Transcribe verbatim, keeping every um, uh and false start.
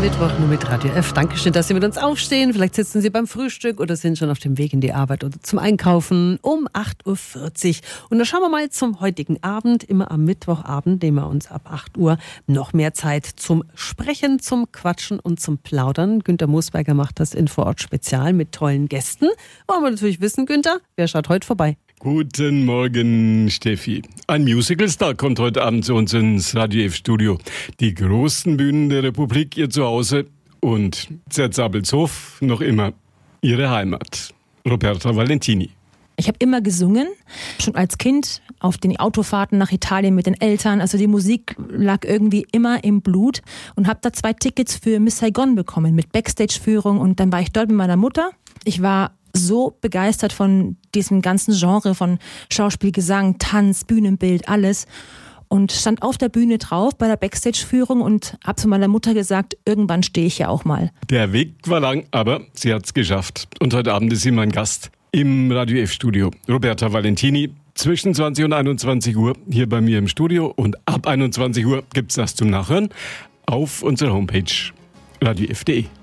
Mittwoch nur mit Radio F. Dankeschön, dass Sie mit uns aufstehen. Vielleicht sitzen Sie beim Frühstück oder sind schon auf dem Weg in die Arbeit oder zum Einkaufen um acht Uhr vierzig. Und dann schauen wir mal zum heutigen Abend. Immer am Mittwochabend nehmen wir uns ab acht Uhr noch mehr Zeit zum Sprechen, zum Quatschen und zum Plaudern. Günter Moosberger macht das in Vorort Spezial mit tollen Gästen. Wollen wir natürlich wissen, Günter, wer schaut heute vorbei? Guten Morgen, Steffi. Ein Musicalstar kommt heute Abend zu uns ins Radio F-Studio. Die großen Bühnen der Republik, ihr Zuhause und Zerzabelshof noch immer ihre Heimat. Roberta Valentini. Ich habe immer gesungen, schon als Kind auf den Autofahrten nach Italien mit den Eltern. Also die Musik lag irgendwie immer im Blut und habe da zwei Tickets für Miss Saigon bekommen mit Backstage-Führung und dann war ich dort mit meiner Mutter. Ich war so begeistert von diesem ganzen Genre von Schauspiel, Gesang, Tanz, Bühnenbild, alles und stand auf der Bühne drauf bei der Backstage-Führung und habe zu meiner Mutter gesagt, irgendwann stehe ich ja auch mal. Der Weg war lang, aber sie hat's geschafft. Und heute Abend ist sie mein Gast im Radio F-Studio. Roberta Valentini, zwischen zwanzig und einundzwanzig Uhr hier bei mir im Studio und ab einundzwanzig Uhr gibt's das zum Nachhören auf unserer Homepage radio f punkt de.